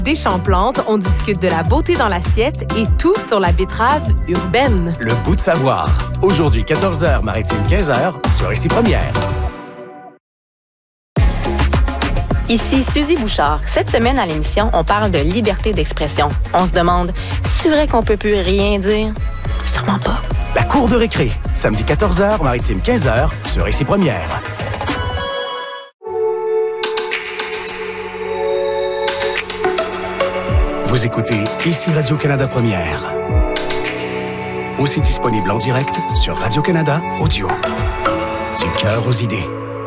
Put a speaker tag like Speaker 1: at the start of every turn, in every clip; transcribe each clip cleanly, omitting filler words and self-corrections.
Speaker 1: Des champs plantes, on discute de la beauté dans l'assiette et tout sur la betterave urbaine.
Speaker 2: Le bout de savoir. Aujourd'hui, 14h, Maritime 15h, sur Récit Première.
Speaker 3: Ici Suzy Bouchard. Cette semaine à l'émission, on parle de liberté d'expression. On se demande, c'est vrai qu'on peut plus rien dire? Sûrement pas.
Speaker 2: La cour de récré. Samedi 14h, Maritime 15h, sur Récit Première. Vous écoutez ici Radio-Canada Première. Aussi disponible en direct sur Radio-Canada Audio. Du cœur aux idées.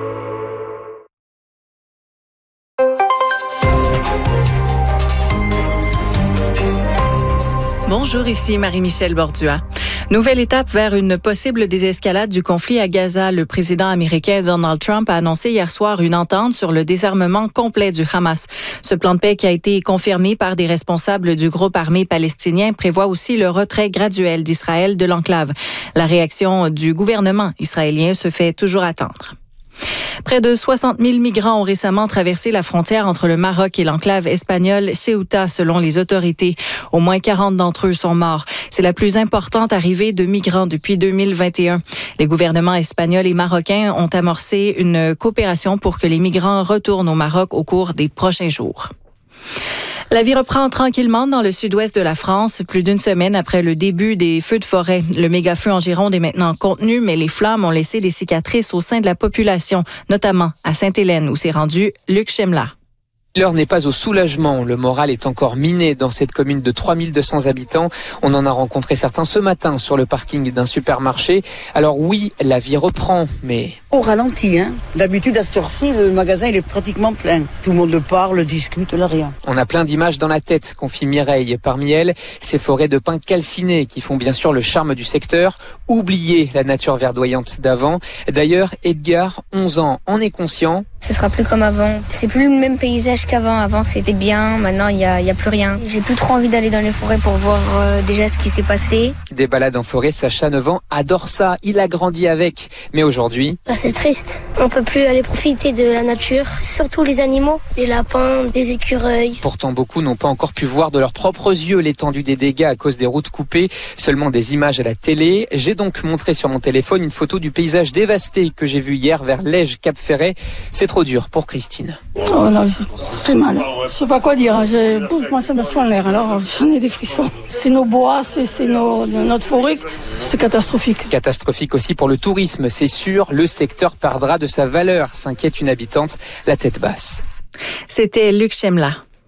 Speaker 4: Bonjour, ici Marie-Michel Bordua. Nouvelle étape vers une possible désescalade du conflit à Gaza. Le président américain Donald Trump a annoncé hier soir une entente sur le désarmement complet du Hamas. Ce plan de paix qui a été confirmé par des responsables du groupe armé palestinien prévoit aussi le retrait graduel d'Israël de l'enclave. La réaction du gouvernement israélien se fait toujours attendre. Près de 60 000 migrants ont récemment traversé la frontière entre le Maroc et l'enclave espagnole Ceuta, selon les autorités. Au moins 40 d'entre eux sont morts. C'est la plus importante arrivée de migrants depuis 2021. Les gouvernements espagnols et marocains ont amorcé une coopération pour que les migrants retournent au Maroc au cours des prochains jours. La vie reprend tranquillement dans le sud-ouest de la France, plus d'une semaine après le début des feux de forêt. Le méga-feu en Gironde est maintenant contenu, mais les flammes ont laissé des cicatrices au sein de la population, notamment à Sainte-Hélène, où s'est rendu Luc Chemla.
Speaker 5: L'heure n'est pas au soulagement. Le moral est encore miné dans cette commune de 3200 habitants. On en a rencontré certains ce matin sur le parking d'un supermarché. Alors oui, la vie reprend, mais...
Speaker 6: Au ralenti, hein. D'habitude, à cette heure-ci, le magasin, il est pratiquement plein. Tout le monde parle, discute, là, rien.
Speaker 5: On a plein d'images dans la tête, confie Mireille. Parmi elles, ces forêts de pins calcinés qui font bien sûr le charme du secteur. Oublier la nature verdoyante d'avant. D'ailleurs, Edgar, 11 ans, en est conscient.
Speaker 7: Ce sera plus comme avant. C'est plus le même paysage qu'avant. Avant, c'était bien. Maintenant, il y a plus rien. J'ai plus trop envie d'aller dans les forêts pour voir déjà ce qui s'est passé.
Speaker 5: Des balades en forêt, Sacha, 9 ans, adore ça. Il a grandi avec. Mais aujourd'hui...
Speaker 8: c'est triste. On peut plus aller profiter de la nature. Surtout les animaux. Des lapins, des écureuils.
Speaker 5: Pourtant, beaucoup n'ont pas encore pu voir de leurs propres yeux l'étendue des dégâts à cause des routes coupées. Seulement des images à la télé. J'ai donc montré sur mon téléphone une photo du paysage dévasté que j'ai vu hier vers Lège-Cap-Ferret. C'est trop dur pour Christine.
Speaker 9: Oh là, ça fait mal. Je sais pas quoi dire. Moi, ça me fout en l'air. Alors, j'en ai des frissons. C'est nos bois, c'est notre forêt. C'est catastrophique.
Speaker 5: Catastrophique aussi pour le tourisme. C'est sûr, le secteur perdra de sa valeur, s'inquiète une habitante, la tête basse.
Speaker 4: C'était Luc Chemla.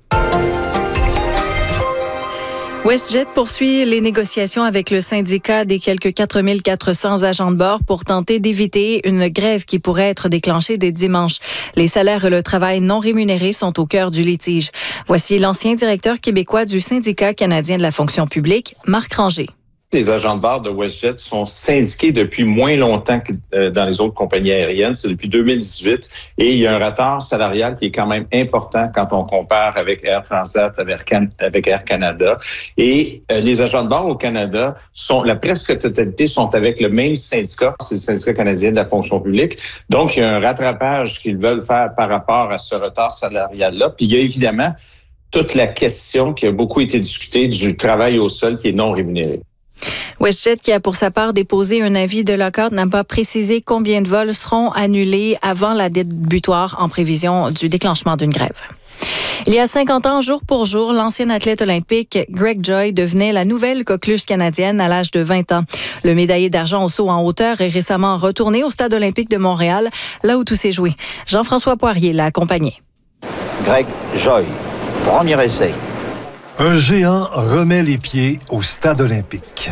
Speaker 4: WestJet poursuit les négociations avec le syndicat des quelques 4 400 agents de bord pour tenter d'éviter une grève qui pourrait être déclenchée dès dimanche. Les salaires et le travail non rémunéré sont au cœur du litige. Voici l'ancien directeur québécois du syndicat canadien de la fonction publique, Marc Ranger.
Speaker 10: Les agents de bord de WestJet sont syndiqués depuis moins longtemps que dans les autres compagnies aériennes. C'est depuis 2018. Et il y a un retard salarial qui est quand même important quand on compare avec Air Transat, avec Air Canada. Et les agents de bord au Canada, la presque totalité sont avec le même syndicat, c'est le syndicat canadien de la fonction publique. Donc, il y a un rattrapage qu'ils veulent faire par rapport à ce retard salarial-là. Puis il y a évidemment toute la question qui a beaucoup été discutée du travail au sol qui est non rémunéré.
Speaker 4: WestJet, qui a pour sa part déposé un avis de lock-out, n'a pas précisé combien de vols seront annulés avant la date butoir en prévision du déclenchement d'une grève. Il y a 50 ans, jour pour jour, l'ancien athlète olympique Greg Joy devenait la nouvelle coqueluche canadienne à l'âge de 20 ans. Le médaillé d'argent au saut en hauteur est récemment retourné au Stade olympique de Montréal, là où tout s'est joué. Jean-François Poirier l'a accompagné.
Speaker 11: Greg Joy, premier essai.
Speaker 12: Un géant remet les pieds au Stade olympique.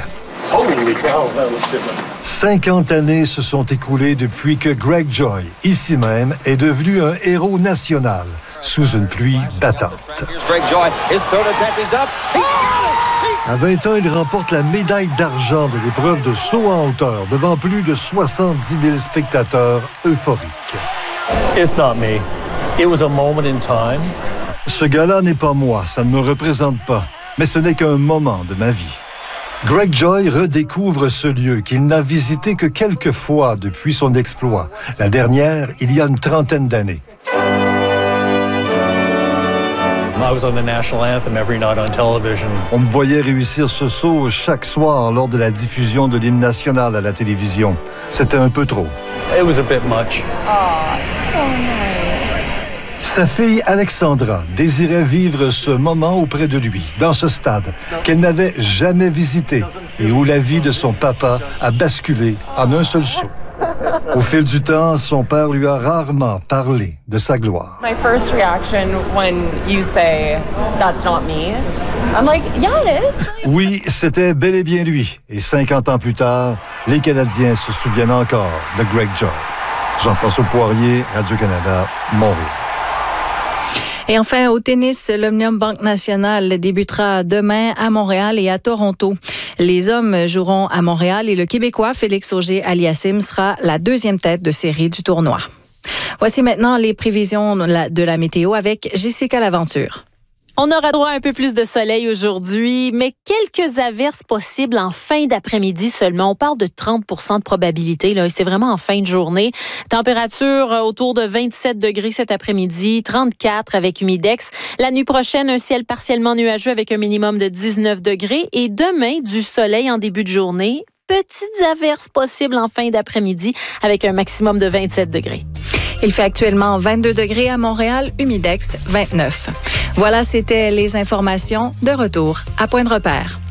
Speaker 12: 50 années se sont écoulées depuis que Greg Joy, ici même, est devenu un héros national sous une pluie battante. À 20 ans, il remporte la médaille d'argent de l'épreuve de saut en hauteur devant plus de 70 000 spectateurs euphoriques.
Speaker 13: It's not me. It was a moment in time.
Speaker 12: Ce gars-là n'est pas moi, ça ne me représente pas, mais ce n'est qu'un moment de ma vie. Greg Joy redécouvre ce lieu qu'il n'a visité que quelques fois depuis son exploit, la dernière il y a une trentaine d'années.
Speaker 13: I was on the national anthem every night on television.
Speaker 12: On me voyait réussir ce saut chaque soir lors de la diffusion de l'hymne national à la télévision. C'était un peu trop.
Speaker 13: It was a bit much.
Speaker 12: Sa fille Alexandra désirait vivre ce moment auprès de lui, dans ce stade qu'elle n'avait jamais visité et où la vie de son papa a basculé en un seul saut. Au fil du temps, son père lui a rarement parlé de sa gloire.
Speaker 14: My first reaction when you say that's not me, I'm like, yeah, it is.
Speaker 12: Oui, c'était bel et bien lui. Et 50 ans plus tard, les Canadiens se souviennent encore de Greg Joy. Jean-François Poirier, Radio-Canada, Montréal.
Speaker 4: Et enfin, au tennis, l'Omnium Banque Nationale débutera demain à Montréal et à Toronto. Les hommes joueront à Montréal et le Québécois Félix Auger-Aliassime sera la deuxième tête de série du tournoi. Voici maintenant les prévisions de la météo avec Jessica Laventure.
Speaker 15: On aura droit à un peu plus de soleil aujourd'hui, mais quelques averses possibles en fin d'après-midi seulement. On parle de 30% de probabilité, là, et c'est vraiment en fin de journée. Température autour de 27 degrés cet après-midi, 34 avec humidex. La nuit prochaine, un ciel partiellement nuageux avec un minimum de 19 degrés. Et demain, du soleil en début de journée. Petites averses possibles en fin d'après-midi avec un maximum de 27 degrés.
Speaker 4: Il fait actuellement 22 degrés à Montréal, humidex 29. Voilà, c'était les informations. De retour à Point de repère.